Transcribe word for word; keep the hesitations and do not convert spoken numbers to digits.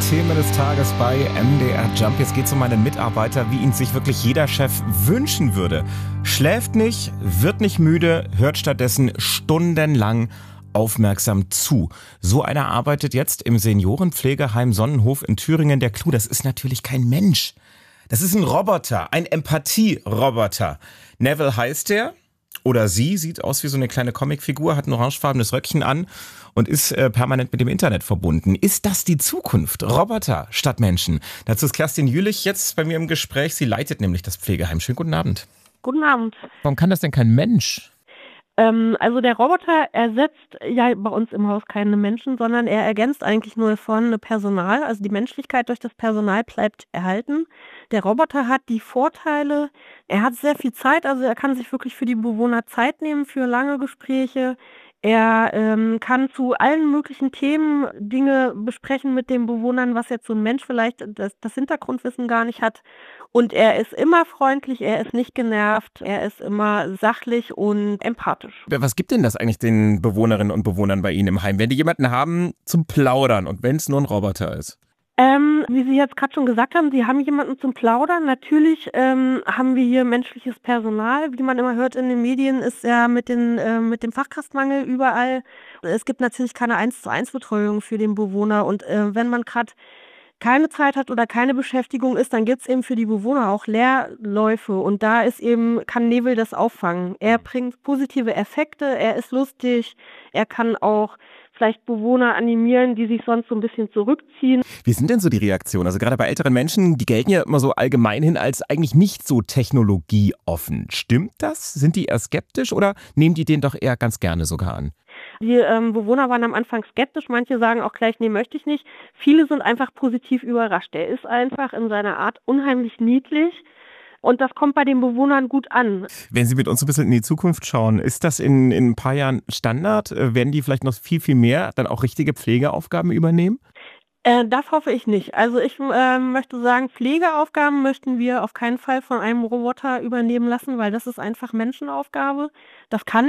Thema des Tages bei M D R Jump. Jetzt geht es um einen Mitarbeiter, wie ihn sich wirklich jeder Chef wünschen würde. Schläft nicht, wird nicht müde, hört stattdessen stundenlang aufmerksam zu. So einer arbeitet jetzt im Seniorenpflegeheim Sonnenhof in Thüringen. Der Clou, das ist natürlich kein Mensch. Das ist ein Roboter, ein Empathie-Roboter. Neville heißt der. Oder sie, sieht aus wie so eine kleine Comicfigur, hat ein orangefarbenes Röckchen an und ist äh, permanent mit dem Internet verbunden. Ist das die Zukunft? Roboter statt Menschen? Dazu ist Kerstin Jülich jetzt bei mir im Gespräch. Sie leitet nämlich das Pflegeheim. Schönen guten Abend. Guten Abend. Warum kann das denn kein Mensch? Ähm, also der Roboter ersetzt ja bei uns im Haus keine Menschen, sondern er ergänzt eigentlich nur das vorhandene Personal. Also die Menschlichkeit durch das Personal bleibt erhalten. Der Roboter hat die Vorteile, er hat sehr viel Zeit, also er kann sich wirklich für die Bewohner Zeit nehmen, für lange Gespräche. Er ähm, kann zu allen möglichen Themen Dinge besprechen mit den Bewohnern, was jetzt so ein Mensch vielleicht das, das Hintergrundwissen gar nicht hat. Und er ist immer freundlich, er ist nicht genervt, er ist immer sachlich und empathisch. Was gibt denn das eigentlich den Bewohnerinnen und Bewohnern bei Ihnen im Heim, wenn die jemanden haben zum Plaudern und wenn es nur ein Roboter ist? Ähm, wie Sie jetzt gerade schon gesagt haben, Sie haben jemanden zum Plaudern. Natürlich ähm, haben wir hier menschliches Personal. Wie man immer hört in den Medien, ist ja mit, den, äh, mit dem Fachkraftmangel überall. Es gibt natürlich keine eins zu eins Betreuung für den Bewohner. Und äh, wenn man gerade keine Zeit hat oder keine Beschäftigung ist, dann gibt es eben für die Bewohner auch Leerläufe. Und da ist eben, kann Neville das auffangen. Er bringt positive Effekte, er ist lustig, er kann auch vielleicht Bewohner animieren, die sich sonst so ein bisschen zurückziehen. Wie sind denn so die Reaktionen? Also gerade bei älteren Menschen, die gelten ja immer so allgemein hin als eigentlich nicht so technologieoffen. Stimmt das? Sind die eher skeptisch oder nehmen die den doch eher ganz gerne sogar an? Die ähm, Bewohner waren am Anfang skeptisch, manche sagen auch gleich, nee, möchte ich nicht. Viele sind einfach positiv überrascht. Er ist einfach in seiner Art unheimlich niedlich. Und das kommt bei den Bewohnern gut an. Wenn Sie mit uns ein bisschen in die Zukunft schauen, ist das in, in ein paar Jahren Standard? Werden die vielleicht noch viel, viel mehr dann auch richtige Pflegeaufgaben übernehmen? Äh, das hoffe ich nicht. Also ich äh, möchte sagen, Pflegeaufgaben möchten wir auf keinen Fall von einem Roboter übernehmen lassen, weil das ist einfach Menschenaufgabe. Das kann